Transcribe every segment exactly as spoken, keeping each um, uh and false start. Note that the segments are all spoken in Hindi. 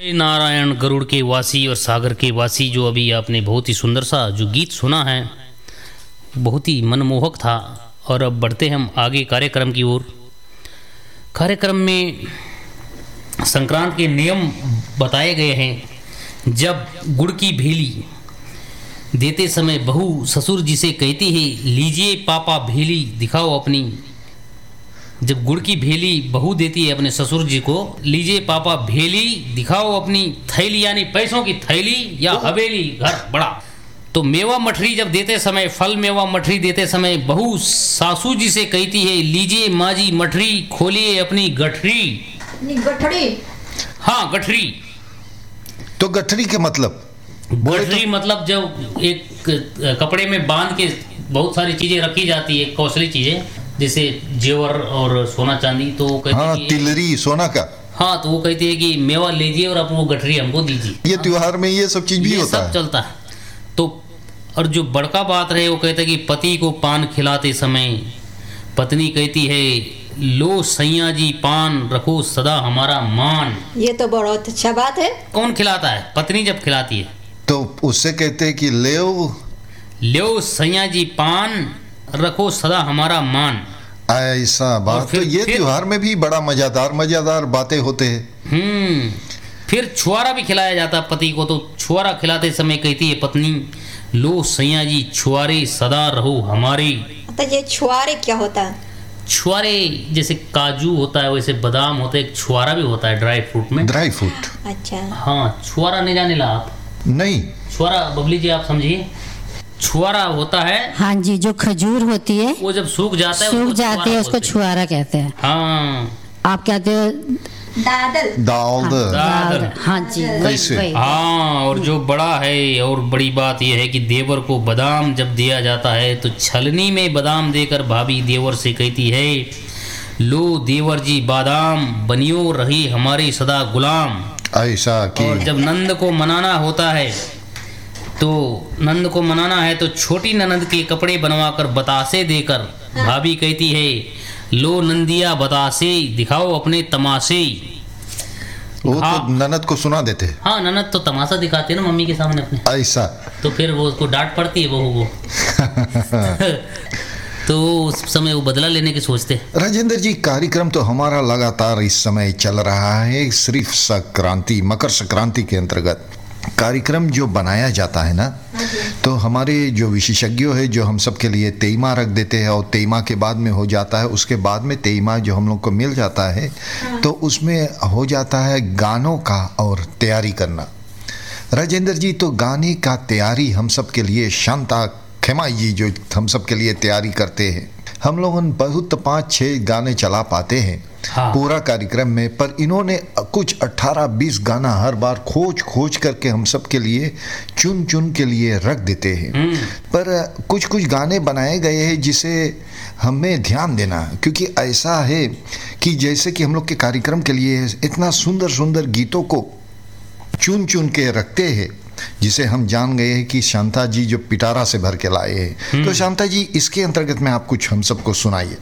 जय नारायण गरुड़ के वासी और सागर के वासी। जो अभी आपने बहुत ही सुंदर सा जो गीत सुना है, बहुत ही मनमोहक था। और अब बढ़ते हम आगे कार्यक्रम की ओर। कार्यक्रम में संक्रांत के नियम बताए गए हैं। जब गुड़ की भेली देते समय बहू ससुर जी से कहती है, लीजिए पापा भेली दिखाओ अपनी। जब गुड़ की भेली बहू देती है अपने ससुर जी को, लीजिए पापा भेली दिखाओ अपनी थैली, यानी पैसों की थैली या हवेली, घर बड़ा। तो मेवा मठरी जब देते समय, फल मेवा मठरी देते समय बहू सासू जी से कहती है, लीजिए माँ जी मठरी खोलिए अपनी गठरी। गठरी? हाँ, गठरी। तो गठरी के मतलब गठरी मतलब जब एक कपड़े में बांध के बहुत सारी चीजें रखी जाती है, कौशली चीजें, जैसे जेवर और सोना चांदी। तो वो कहती हाँ, है तिलरी सोना का। हाँ, तो वो कहती है कि मेवा लीजिए और आप वो गठरी हमको दीजिए। ये त्योहार में ये सब चीज भी ये होता सब है। चलता है। तो और जो बड़का बात रहे, वो कहते हैं कि पति को पान खिलाते समय पत्नी कहती है, लो सैया जी पान रखो सदा हमारा मान। ये तो बहुत अच्छा बात है। कौन खिलाता है? पत्नी जब खिलाती है तो उससे कहते हैं कि ले लो सैया जी पान रखो सदा हमारा मान। ऐसा बात। फिर, तो ये फिर, त्योहार में भी बड़ा मजेदार मजेदार बातें होते हैं। हम्म फिर छुआरा भी खिलाया जाता है पति को। तो छुआरा खिलाते समय कहती है पत्नी, लो सैया जी छुआरे सदा रहो हमारे। तो ये छुआरे क्या होता है? छुआरे जैसे काजू होता है वैसे बादाम होता है, एक छुआरा भी होता है ड्राई फ्रूट में। Dry fruit? अच्छा। हाँ, छुआरा नहीं जाने ला आप? नहीं। छुआरा बबली जी आप समझिए। छुआरा होता है, हाँ जी, जो खजूर होती है वो जब सूख जाता है, सूख जाती है उसको छुआरा कहते हैं। हाँ, आप कहते हो दादल? दाल दादल। हाँ जी, कैसे? वही। हाँ, और जो बड़ा है और बड़ी बात यह है कि देवर को बादाम जब दिया जाता है तो छलनी में बादाम देकर भाभी देवर से कहती है, लो देवर जी बादाम बनियो रही हमारे सदा गुलाम। ऐसा कि और जब नंद को मनाना होता है, तो नंद को मनाना है तो छोटी ननद के कपड़े बनवाकर बतासे देकर भाभी कहती है, लो नंदिया बतासे दिखाओ अपने तमाशे। वो हाँ, तो ननद को सुना देते हैं। हाँ, ननद तो तमाशा दिखाती है ना मम्मी के सामने अपने। ऐसा। तो फिर वो उसको डांट पड़ती है बहू को। तो उस समय वो बदला लेने की सोचते हैं। राजेंद्र जी, कार्यक्रम तो हमारा लगातार इस समय चल रहा है। सिर्फ संक्रांति, मकर संक्रांति के अंतर्गत कार्यक्रम जो बनाया जाता है ना, तो हमारे जो विशेषज्ञ है जो हम सब के लिए तेईमा रख देते हैं, और तेईमा के बाद में हो जाता है, उसके बाद में तेईमा जो हम लोग को मिल जाता है, तो उसमें हो जाता है गानों का और तैयारी करना। राजेंद्र जी, तो गाने का तैयारी हम सब के लिए शांता खेमाई जी जो हम सब के लिए तैयारी करते हैं, हम लोग बहुत पाँच छः गाने चला पाते हैं। हाँ। पूरा कार्यक्रम में, पर इन्होंने कुछ अठारह बीस गाना हर बार खोज खोज करके हम सब के लिए चुन चुन के लिए रख देते हैं। पर कुछ कुछ गाने बनाए गए हैं जिसे हमें ध्यान देना, क्योंकि ऐसा है कि जैसे कि हम लोग के कार्यक्रम के लिए इतना सुंदर सुंदर गीतों को चुन चुन के रखते हैं, जिसे हम जान गए हैं कि शांता जी जो पिटारा से भर के लाए हैं। तो शांता जी, इसके अंतर्गत में आप कुछ हम सबको सुनाइए।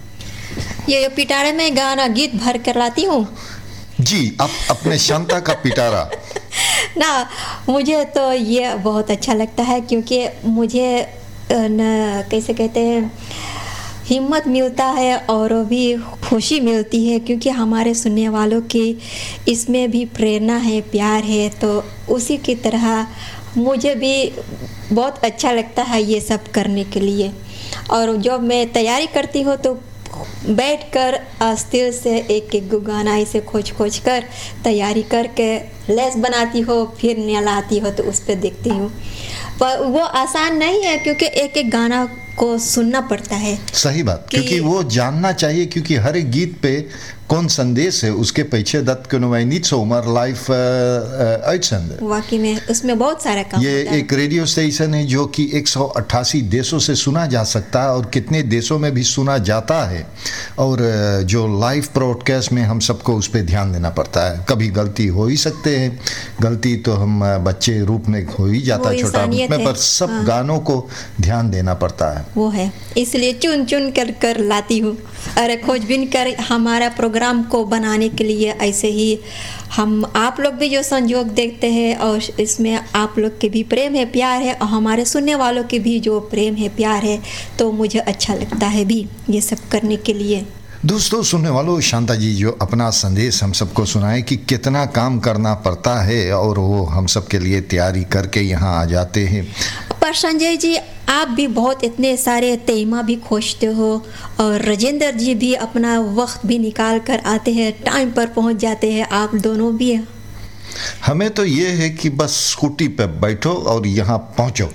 ये पिटारे में गाना गीत भर कर लाती हूँ जी, आप अपने शांता का पिटारा। ना, मुझे तो ये बहुत अच्छा लगता है, क्योंकि मुझे न कैसे कहते हैं, हिम्मत मिलता है और भी खुशी मिलती है, क्योंकि हमारे सुनने वालों की इसमें भी प्रेरणा है, प्यार है। तो उसी की तरह मुझे भी बहुत अच्छा लगता है ये सब करने के लिए। और जब मैं तैयारी करती हूँ तो बैठकर अस्थिर से एक एक गाना ऐसे खोज खोज कर तैयारी करके लेस बनाती हो, फिर नहलाती हो, तो उस पर देखती हूँ। पर वो आसान नहीं है, क्योंकि एक एक गाना को सुनना पड़ता है। सही बात, क्योंकि वो जानना चाहिए, क्योंकि हर एक गीत पे कौन संदेश है उसके पीछे दत्त कुनवाई सोमर लाइफ uitzenden। वाकई में उसमें बहुत सारा काम ये होता है। एक रेडियो स्टेशन है जो कि एक सौ अट्ठासी देशों से सुना जा सकता है, और कितने देशों में भी सुना जाता है। और जो लाइव ब्रॉडकास्ट में हम सबको उस पर ध्यान देना पड़ता है। कभी गलती हो ही सकते हैं, गलती तो हम बच्चे रूप में हो ही जाता है, छोटा रूप में, पर सब हाँ। गानों को ध्यान देना पड़ता है। वो है, इसलिए चुन चुन कर कर लाती हूँ। और खोजबीन कर हमारा प्रोग्राम को बनाने के लिए ऐसे ही हम आप लोग भी जो संयोग देखते हैं और इसमें आप लोग के भी प्रेम है, प्यार है, और हमारे सुनने वालों के भी जो प्रेम है, प्यार है, तो मुझे अच्छा लगता है भी ये सब करने के लिए। दोस्तों, सुनने वालों, शांता जी जो अपना संदेश हम सबको सुनाए कि कितना काम करना पड़ता है और वो हम सब के लिए तैयारी करके यहाँ आ जाते हैं। पर संजय जी, आप भी बहुत इतने सारे तेमा भी खोजते हो और राजेंद्र जी भी अपना वक्त भी निकाल कर आते हैं, टाइम पर पहुँच जाते हैं, आप दोनों भी। हमें तो ये है कि बस स्कूटी पे बैठो और यहाँ पहुँचो।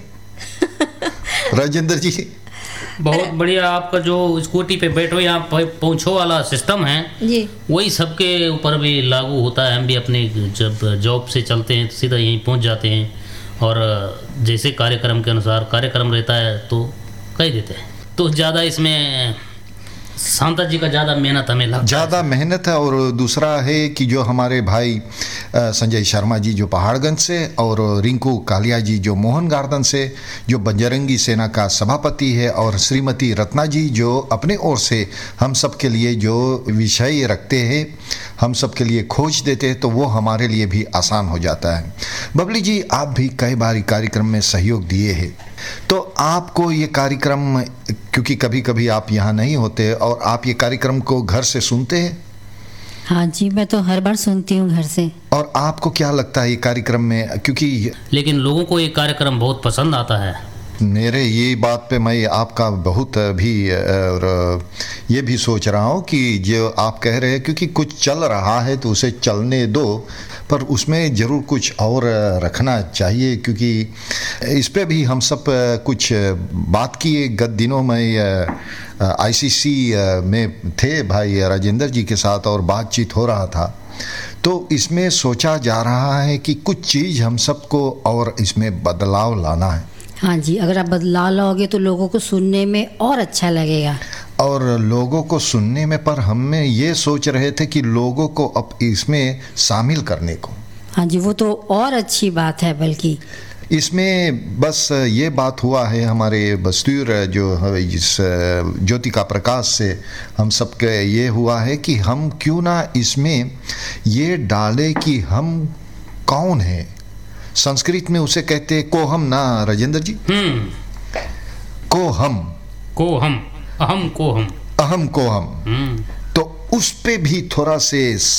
राजेंद्र जी, बहुत बढ़िया। आपका जो स्कूटी पे बैठो यहाँ पहुँचो वाला सिस्टम है जी, वही सबके ऊपर भी लागू होता है। हम भी अपने जब जॉब से चलते हैं तो सीधा यहीं पहुँच जाते हैं और जैसे कार्यक्रम के अनुसार कार्यक्रम रहता है तो कह देते हैं। तो ज़्यादा इसमें शांता जी का ज़्यादा मेहनत हमें लगता है, ज़्यादा मेहनत है। और दूसरा है कि जो हमारे भाई संजय शर्मा जी जो पहाड़गंज से और रिंकू कालिया जी जो मोहन गार्डन से, जो बजरंगी सेना का सभापति है, और श्रीमती रत्ना जी जो अपने ओर से हम सब के लिए जो विषय रखते हैं, हम सब के लिए खोज देते हैं, तो वो हमारे लिए भी आसान हो जाता है। बबली जी, आप भी कई बार कार्यक्रम में सहयोग दिए हैं, तो आपको ये कार्यक्रम, क्योंकि कभी कभी आप यहाँ नहीं होते और आप ये कार्यक्रम को घर से सुनते हैं? हाँ जी, मैं तो हर बार सुनती हूँ घर से। और आपको क्या लगता है ये कार्यक्रम में, क्योंकि लेकिन लोगों को ये कार्यक्रम बहुत पसंद आता है। मेरे ये बात पे मैं आपका बहुत भी और ये भी सोच रहा हूँ कि जो आप कह रहे हैं, क्योंकि कुछ चल रहा है तो उसे चलने दो, पर उसमें ज़रूर कुछ और रखना चाहिए, क्योंकि इस पे भी हम सब कुछ बात किए। गत दिनों में आईसीसी में थे भाई राजेंद्र जी के साथ और बातचीत हो रहा था, तो इसमें सोचा जा रहा है कि कुछ चीज़ हम सबको और इसमें बदलाव लाना है। हाँ जी, अगर आप बदलाव लाओगे तो लोगों को सुनने में और अच्छा लगेगा। और लोगों को सुनने में, पर हमें ये सोच रहे थे कि लोगों को अब इसमें शामिल करने को। हाँ जी, वो तो और अच्छी बात है। बल्कि इसमें बस ये बात हुआ है, हमारे बस्तूर जो इस ज्योतिका प्रकाश से हम सबके ये हुआ है कि हम क्यों ना इसमें ये डाले कि हम कौन है। संस्कृत में उसे कहते हैं कोहम ना राजेंद्र जी? हम्म कोहम, कोहम, अहम कोहम, अहम कोहम। हम्म तो उस पे भी थोड़ा से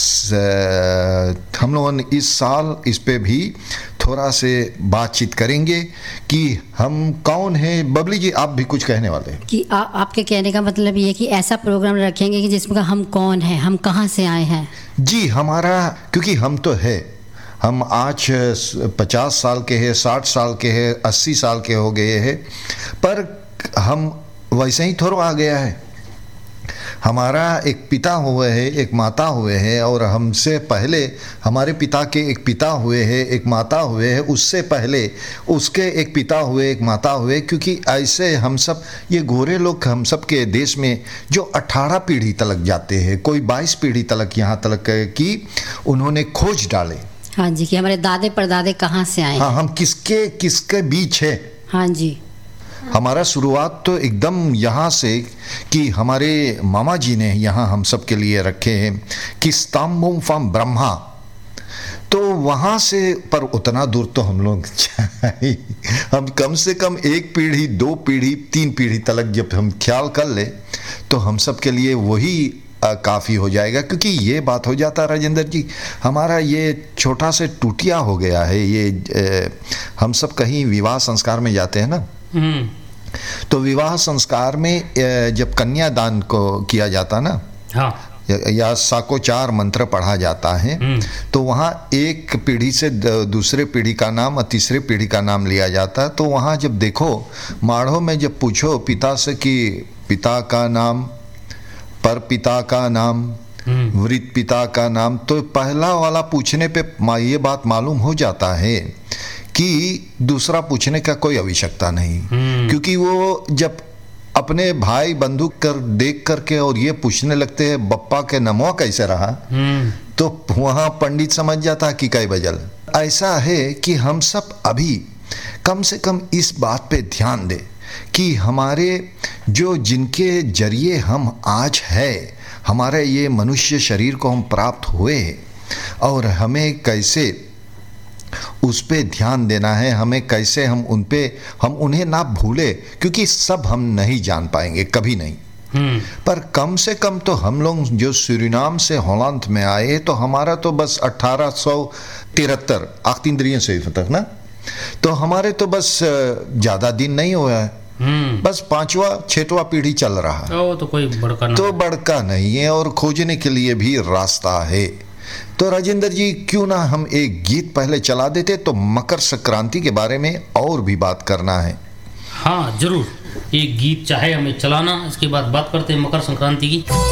हम लोगों ने इस साल इस पे भी थोड़ा से बातचीत करेंगे कि हम कौन हैं। बबली जी, आप भी कुछ कहने वाले हैं? कि आ, आपके कहने का मतलब ये है कि ऐसा प्रोग्राम रखेंगे कि जिसमें हम कौन हैं, हम कहाँ से आए हैं। जी, हमारा, क्योंकि हम तो है, हम आज पचास साल के हैं, साठ साल के हैं, अस्सी साल के हो गए हैं, पर हम वैसे ही थोड़ा आ गया है। हमारा एक पिता हुए हैं, एक माता हुए हैं, और हमसे पहले हमारे पिता के एक पिता हुए हैं, एक माता हुए हैं, उससे पहले उसके एक पिता हुए, एक माता हुए, क्योंकि ऐसे हम सब ये गोरे लोग हम सब के देश में जो अठारह पीढ़ी तलक जाते हैं, कोई बाईस पीढ़ी तलक यहाँ तलक कि उन्होंने खोज डाले। हाँ जी, कि हमारे दादे परदादे कहाँ से आए। हाँ, हम किसके किसके बीच है। हाँ जी, हमारा शुरुआत तो एकदम यहाँ से कि हमारे मामा जी ने यहाँ हम सब के लिए रखे हैं कि स्तंभम फम ब्रह्मा, तो वहाँ से, पर उतना दूर तो हम लोग हम कम से कम एक पीढ़ी, दो पीढ़ी, तीन पीढ़ी तलक जब हम ख्याल कर ले तो हम सब के लिए वही काफ़ी हो जाएगा। क्योंकि ये बात हो जाता राजेंद्र जी, हमारा ये छोटा से टूटिया हो गया है। ये ए, हम सब कहीं विवाह संस्कार में जाते हैं ना, तो विवाह संस्कार में जब कन्यादान को किया जाता ना, हाँ, या, या साकोचार मंत्र पढ़ा जाता है, तो वहाँ एक पीढ़ी से दूसरे पीढ़ी का नाम और तीसरे पीढ़ी का नाम लिया जाता है। तो वहाँ जब देखो माढ़ों में जब पूछो पिता से कि पिता का नाम, पर पिता का नाम, वृद्ध पिता का नाम, तो पहला वाला पूछने पे ये बात मालूम हो जाता है कि दूसरा पूछने का कोई आवश्यकता नहीं, क्योंकि वो जब अपने भाई बंधु कर देख करके और ये पूछने लगते हैं बप्पा के नमवा कैसे रहा, तो वहाँ पंडित समझ जाता कि कई बजल। ऐसा है कि हम सब अभी कम से कम इस बात पे ध्यान दें कि हमारे जो जिनके जरिए हम आज है, हमारे ये मनुष्य शरीर को हम प्राप्त हुए और हमें कैसे उस पे ध्यान देना है, हमें कैसे हम उन पे हम उन्हें ना भूले, क्योंकि सब हम नहीं जान पाएंगे, कभी नहीं। पर कम से कम तो हम लोग जो सूरीनाम से हॉलैंड में आए तो हमारा तो बस अठारह सौ तिहत्तर आख्तिंद्रियों से तक ना, तो हमारे तो बस ज़्यादा दिन नहीं हुआ है, बस पांचवा छठवा पीढ़ी चल रहा है। ओ, तो कोई बड़का नहीं, तो बड़का नहीं है और खोजने के लिए भी रास्ता है। तो राजेंद्र जी, क्यों ना हम एक गीत पहले चला देते, तो मकर संक्रांति के बारे में और भी बात करना है। हाँ जरूर, एक गीत चाहे हमें चलाना, इसके बाद बात करते हैं मकर संक्रांति की।